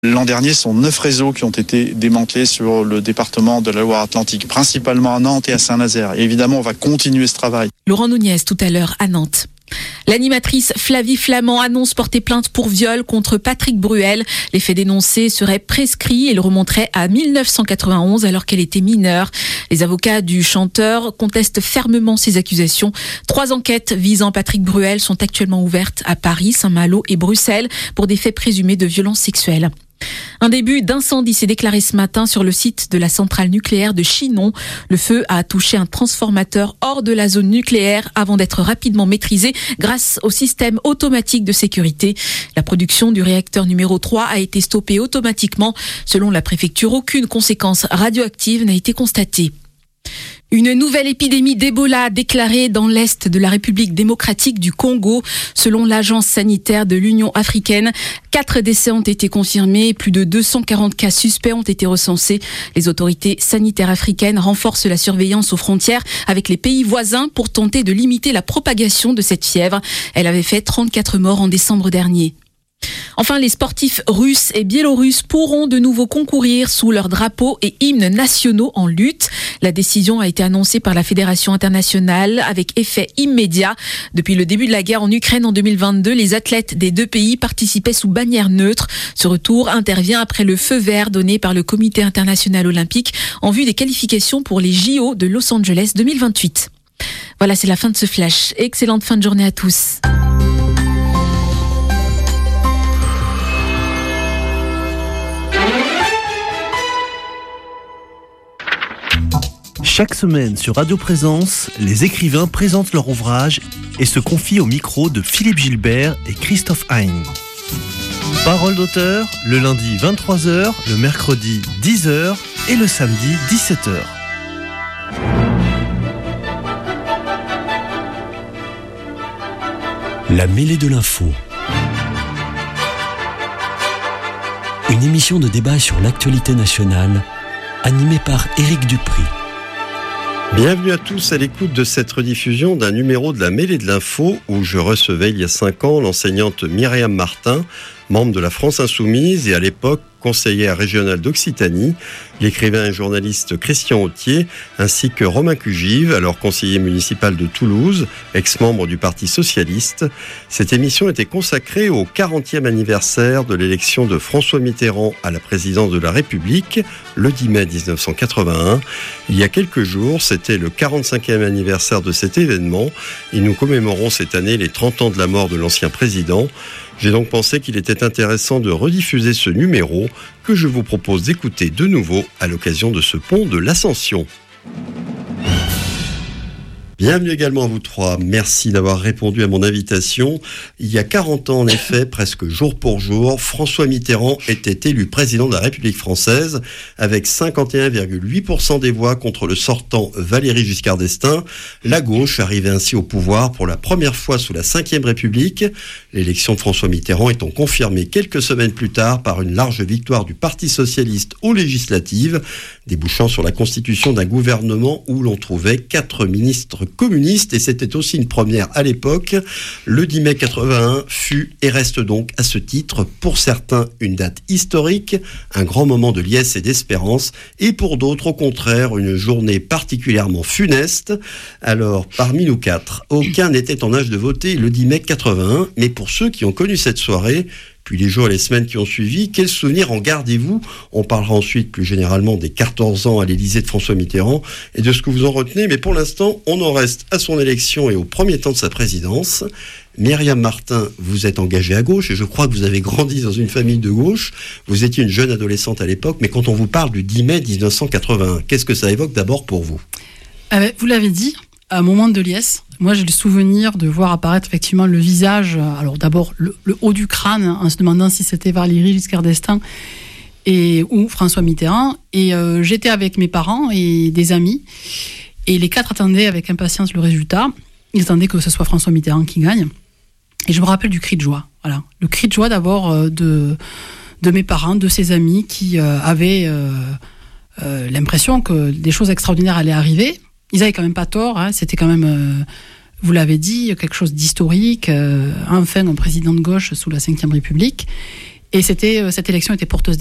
L'an dernier, ce sont 9 réseaux qui ont été démantelés sur le département de la Loire-Atlantique, principalement à Nantes et à Saint-Nazaire. Et évidemment, on va continuer ce travail. Laurent Nunez, tout à l'heure à Nantes. L'animatrice Flavie Flamand annonce porter plainte pour viol contre Patrick Bruel. Les faits dénoncés seraient prescrits et le remonteraient à 1991 alors qu'elle était mineure. Les avocats du chanteur contestent fermement ces accusations. 3 enquêtes visant Patrick Bruel sont actuellement ouvertes à Paris, Saint-Malo et Bruxelles pour des faits présumés de violences sexuelles. Un début d'incendie s'est déclaré ce matin sur le site de la centrale nucléaire de Chinon. Le feu a touché un transformateur hors de la zone nucléaire avant d'être rapidement maîtrisé grâce au système automatique de sécurité. La production du réacteur numéro 3 a été stoppée automatiquement. Selon la préfecture, aucune conséquence radioactive n'a été constatée. Une nouvelle épidémie d'Ebola déclarée dans l'est de la République démocratique du Congo. Selon l'agence sanitaire de l'Union africaine, 4 décès ont été confirmés, plus de 240 cas suspects ont été recensés. Les autorités sanitaires africaines renforcent la surveillance aux frontières avec les pays voisins pour tenter de limiter la propagation de cette fièvre. Elle avait fait 34 morts en décembre dernier. Enfin, les sportifs russes et biélorusses pourront de nouveau concourir sous leurs drapeaux et hymnes nationaux en lutte. La décision a été annoncée par la Fédération internationale avec effet immédiat. Depuis le début de la guerre en Ukraine en 2022, les athlètes des 2 pays participaient sous bannière neutre. Ce retour intervient après le feu vert donné par le Comité international olympique en vue des qualifications pour les JO de Los Angeles 2028. Voilà, c'est la fin de ce flash. Excellente fin de journée à tous. Chaque semaine sur Radio Présence, les écrivains présentent leur ouvrage et se confient au micro de Philippe Gilbert et Christophe Hein. Parole d'auteur, le lundi 23h, le mercredi 10h et le samedi 17h. La mêlée de l'info. Une émission de débat sur l'actualité nationale, animée par Éric Dupry. Bienvenue à tous à l'écoute de cette rediffusion d'un numéro de la mêlée de l'info où je recevais il y a 5 ans l'enseignante Myriam Martin, membre de la France Insoumise et à l'époque conseillère régionale d'Occitanie, l'écrivain et journaliste Christian Autier, ainsi que Romain Cugive, alors conseiller municipal de Toulouse, ex-membre du Parti Socialiste. Cette émission était consacrée au 40e anniversaire de l'élection de François Mitterrand à la présidence de la République, le 10 mai 1981. Il y a quelques jours, c'était le 45e anniversaire de cet événement et nous commémorons cette année les 30 ans de la mort de l'ancien président. J'ai donc pensé qu'il était intéressant de rediffuser ce numéro que je vous propose d'écouter de nouveau à l'occasion de ce pont de l'Ascension. Bienvenue également à vous 3. Merci d'avoir répondu à mon invitation. Il y a 40 ans, en effet, presque jour pour jour, François Mitterrand était élu président de la République française avec 51,8% des voix contre le sortant Valéry Giscard d'Estaing. La gauche arrivait ainsi au pouvoir pour la première fois sous la Ve République. L'élection de François Mitterrand étant confirmée quelques semaines plus tard par une large victoire du Parti socialiste aux législatives, débouchant sur la constitution d'un gouvernement où l'on trouvait 4 ministres communistes, et c'était aussi une première à l'époque. Le 10 mai 81 fut et reste donc à ce titre pour certains une date historique, un grand moment de liesse et d'espérance, et pour d'autres au contraire une journée particulièrement funeste. Alors parmi nous 4, aucun n'était en âge de voter le 10 mai 81, mais pour ceux qui ont connu cette soirée, puis les jours et les semaines qui ont suivi, quels souvenirs en gardez-vous ? On parlera ensuite plus généralement des 14 ans à l'Élysée de François Mitterrand et de ce que vous en retenez, mais pour l'instant, on en reste à son élection et au premier temps de sa présidence. Myriam Martin, vous êtes engagée à gauche et je crois que vous avez grandi dans une famille de gauche. Vous étiez une jeune adolescente à l'époque, mais quand on vous parle du 10 mai 1981, qu'est-ce que ça évoque d'abord pour vous ? Vous l'avez dit, un moment de liesse. Moi, j'ai le souvenir de voir apparaître effectivement le visage, alors d'abord le haut du crâne, en se demandant si c'était Valéry Giscard d'Estaing ou François Mitterrand. Et j'étais avec mes parents et des amis. Et les 4 attendaient avec impatience le résultat. Ils attendaient que ce soit François Mitterrand qui gagne. Et je me rappelle du cri de joie. Voilà. Le cri de joie d'abord de mes parents, de ses amis qui avaient l'impression que des choses extraordinaires allaient arriver. Ils avaient quand même pas tort, hein. C'était quand même, vous l'avez dit, quelque chose d'historique. Enfin, un président de gauche sous la Ve République. Et cette élection était porteuse